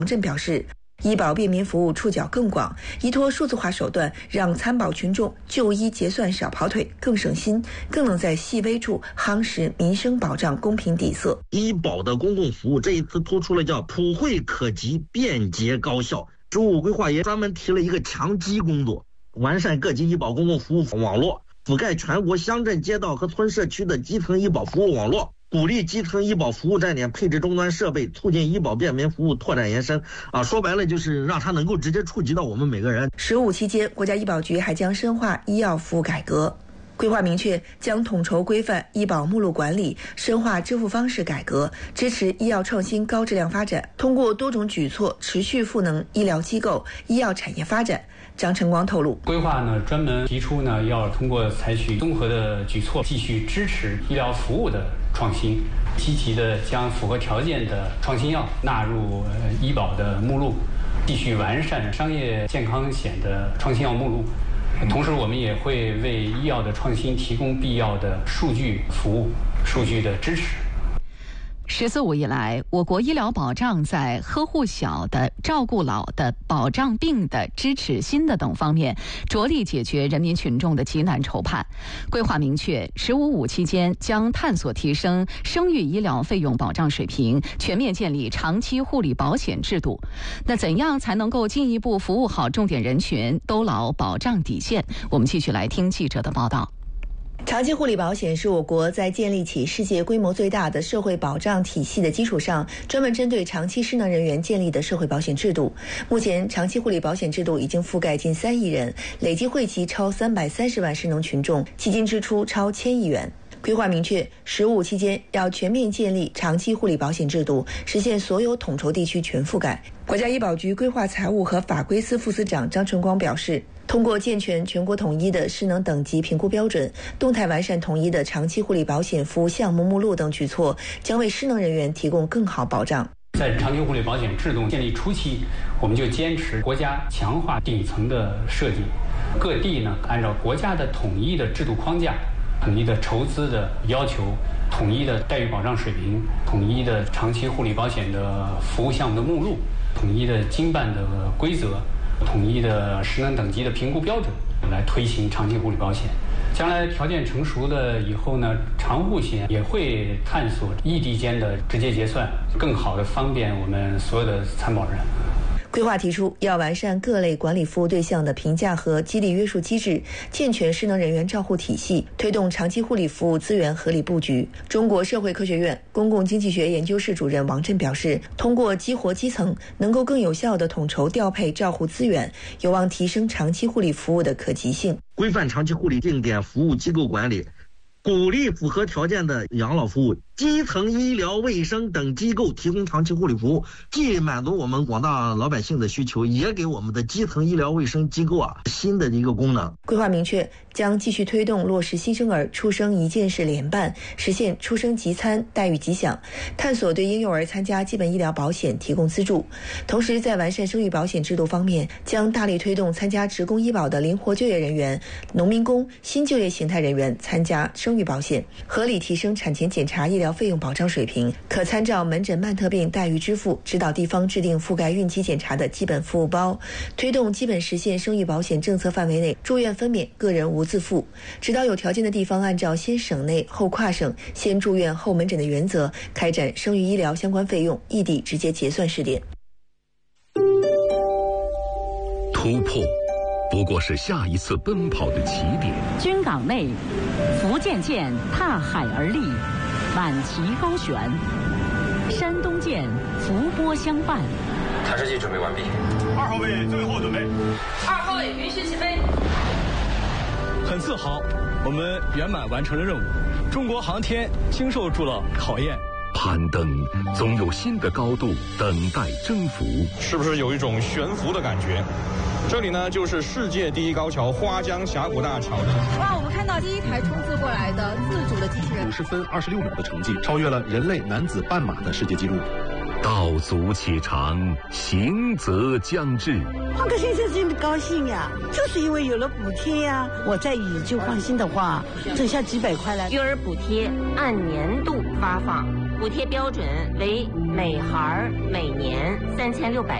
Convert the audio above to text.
王震表示，医保便民服务触角更广，依托数字化手段，让参保群众就医结算少跑腿，更省心，更能在细微处夯实民生保障公平底色。 医保的公共服务这一次突出了叫普惠可及、便捷高效。15规划也专门提了一个强基工作，完善各级医保公共服务网络，覆盖全国乡镇街道和村社区的基层医保服务网络，鼓励基层医保服务站点配置终端设备，促进医保便民服务拓展延伸。说白了就是让它能够直接触及到我们每个人。 15期间，国家医保局还将深化医药服务改革。规划明确，将统筹规范医保目录管理，深化支付方式改革，支持医药创新高质量发展，通过多种举措持续赋能医疗机构、医药产业发展。张晨光透露， 规划呢专门提出呢，要通过采取综合的举措，继续支持医疗服务的创新，积极的将符合条件的创新药纳入医保的目录，继续完善商业健康险的创新药目录。同时，我们也会为医药的创新提供必要的数据服务、数据的支持。 14.5以来，我国医疗保障在呵护小的、照顾老的、保障病的、支持新的等方面，着力解决人民群众的急难愁盼。规划明确，15.5期间将探索提升生育医疗费用保障水平，全面建立长期护理保险制度。那怎样才能够进一步服务好重点人群，兜牢保障底线？我们继续来听记者的报道。 长期护理保险是我国在建立起世界规模最大的社会保障体系的基础上，专门针对长期失能人员建立的社会保险制度。目前，长期护理保险制度已经覆盖近3亿人，累计惠及超330万失能群众，基金支出超1000亿元。规划明确，15期间要全面建立长期护理保险制度，实现所有统筹地区全覆盖。国家医保局规划财务和法规司副司长张晨光表示，通过健全全国统一的失能等级评估标准，动态完善统一的长期护理保险服务项目目录等举措，将为失能人员提供更好保障。 在长期护理保险制度建立初期，我们就坚持国家强化顶层的设计，各地呢按照国家的统一的制度框架、统一的筹资的要求、统一的待遇保障水平、统一的长期护理保险的服务项目的目录、统一的经办的规则、统一的失能等级的评估标准，来推行长期护理保险。将来条件成熟了以后呢，长护险也会探索异地间的直接结算，更好的方便我们所有的参保人。 规划提出，要完善各类管理服务对象的评价和激励约束机制，健全失能人员照护体系，推动长期护理服务资源合理布局。中国社会科学院公共经济学研究室主任王震表示，通过激活基层，能够更有效地统筹调配照护资源，有望提升长期护理服务的可及性。 规范长期护理定点服务机构管理，鼓励符合条件的养老服务基层医疗卫生等机构提供长期护理服务，既满足我们广大老百姓的需求，也给我们的基层医疗卫生机构新的一个功能。 规划明确，将继续推动落实新生儿出生一件事联办，实现出生即参、待遇即享，探索对婴幼儿参加基本医疗保险提供资助。同时，在完善生育保险制度方面，将大力推动参加职工医保的灵活就业人员、农民工、新就业形态人员参加生育保险，合理提升产前检查医疗费用保障水平。可参照门诊慢特病待遇支付，指导地方制定覆盖孕期检查的基本服务包，推动基本实现生育保险政策范围内住院分娩个人无自付，指导有条件的地方按照先省内后跨省、先住院后门诊的原则，开展生育医疗相关费用异地直接结算试点。 突破不过是下一次奔跑的起点。 军港内，福建舰踏海而立，满旗高悬；山东舰伏波相伴。 探视器准备完毕。 2号位最后准备。 2号位允许起飞。 很自豪，我们圆满完成了任务。中国航天经受住了考验。 攀登总有新的高度等待征服， 是不是有一种悬浮的感觉？这里呢，就是世界第一高桥花江峡谷大桥。 哇，我们看到第一台冲刺过来的自主的机器人 ，50分26秒的成绩，超越了人类男子半马的世界纪录。 道阻且长，行则将至。 换个先生真的高兴呀，就是因为有了补贴呀。我再以旧换新的话，挣下几百块来。 育儿补贴按年度发放， 补贴标准为每孩每年3600。